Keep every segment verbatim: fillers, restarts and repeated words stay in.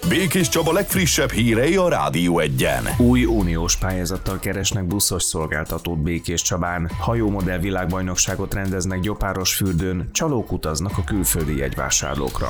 Békés Csaba legfrissebb hírei a Rádió Egyen. Új uniós pályázattal keresnek buszos szolgáltatót Békés Csabán. Hajómodell világbajnokságot rendeznek Gyopárosfürdőn, csalók utaznak a külföldi jegyvásárlókra.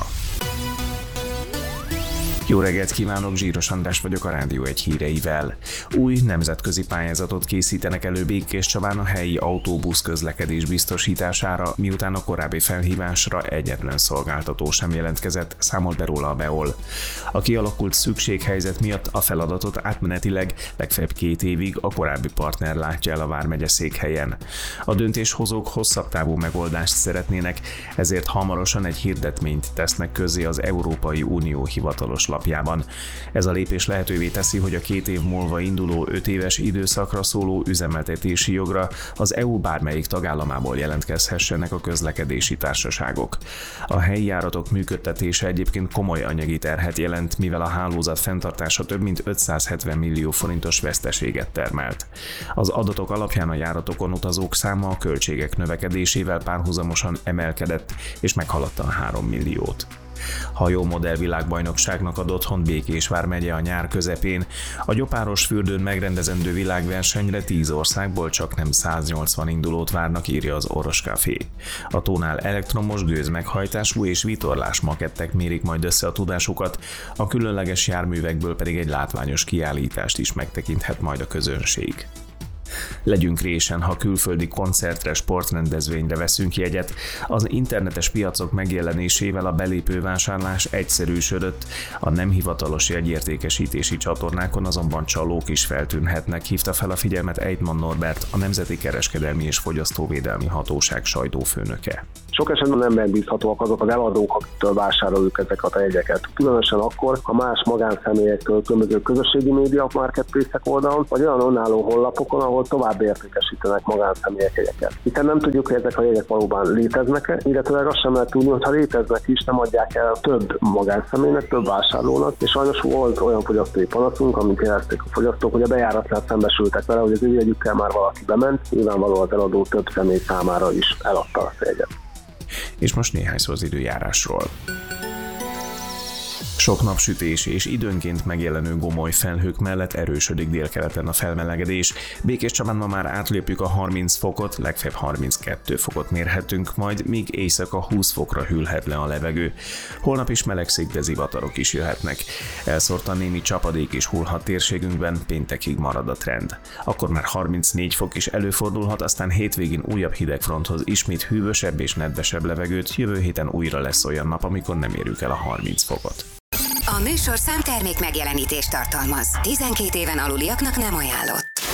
Jó reggelt kívánok, Zsíros András vagyok, a Rádió Egy híreivel. Új nemzetközi pályázatot készítenek elő Békés Csabán a helyi autóbusz közlekedés biztosítására, miután a korábbi felhívásra egyetlen szolgáltató sem jelentkezett, számolt be róla a Beol. A kialakult szükséghelyzet miatt a feladatot átmenetileg legfeljebb két évig a korábbi partner látja el a vármegye székhelyen. A döntéshozók hosszabb távú megoldást szeretnének, ezért hamarosan egy hirdetményt tesznek közzé az Európai Unió hivatalos lapjában. Ez a lépés lehetővé teszi, hogy a két év múlva induló öt éves időszakra szóló üzemeltetési jogra az é u bármelyik tagállamából jelentkezhessenek a közlekedési társaságok. A helyi járatok működtetése egyébként komoly anyagi terhet jelent, mivel a hálózat fenntartása több mint ötszázhetven millió forintos veszteséget termelt. Az adatok alapján a járatokon utazók száma a költségek növekedésével párhuzamosan emelkedett és meghaladta a három milliót. Hajómodell világbajnokságnak ad otthont Békés vármegye a nyár közepén. A Gyopárosfürdőn megrendezendő világversenyre tíz országból csak nem száznyolcvan indulót várnak, írja az Orosz Café. A tónál elektromos, gőzmeghajtású és vitorlás makettek mérik majd össze a tudásukat, a különleges járművekből pedig egy látványos kiállítást is megtekinthet majd a közönség. Legyünk résen, ha külföldi koncertre, sportrendezvényre veszünk jegyet. Az internetes piacok megjelenésével a belépő vásárlás egyszerűsödött, a nem hivatalos jegyértékesítési csatornákon azonban csalók is feltűnhetnek, hívta fel a figyelmet Eidman Norbert, a Nemzeti Kereskedelmi és Fogyasztóvédelmi Hatóság sajtófőnöke. Sok esetben nem megbízhatóak azok az eladók, akiktől vásároljuk ezeket a jegyeket. Különösen akkor, ha más magánszemélyektől, különböző közösségi média marketplace-ek oldalon, vagy olyan önálló honlapokon, ahol tovább értékesítenek magánszemélyek jegyeket. Hiszen nem tudjuk, hogy ezek a jegyek valóban léteznek-e, illetve azt sem lehet tudni, hogy ha léteznek is, nem adják el több magánszemélynek, több vásárlónak, és sajnos volt olyan fogyasztói panaszunk, amit jelezték a fogyasztók, hogy a bejáratnál szembesültek vele, hogy az ő jegyükkel már valaki bement, nyilvánvalóan az eladó több személy számára is eladta a jegyet. És most néhány szó az időjárásról. Sok napsütés és időnként megjelenő gomoly felhők mellett erősödik délkeleten a felmelegedés. Békés Csabán ma már átlépjük a harminc fokot, legfeljebb harminckettő fokot mérhetünk, majd míg éjszaka húsz fokra hűlhet le a levegő. Holnap is melegszik, de zivatarok is jöhetnek. Elszórtan némi csapadék is hullhat térségünkben, péntekig marad a trend. Akkor már harmincnégy fok is előfordulhat, aztán hétvégén újabb hidegfronthoz ismét hűvösebb és nedvesebb levegőt, jövő héten újra lesz olyan nap, amikor nem érjük el a harminc fokot. A műsorszám termék megjelenítést tartalmaz. tizenkét éven aluliaknak nem ajánlott.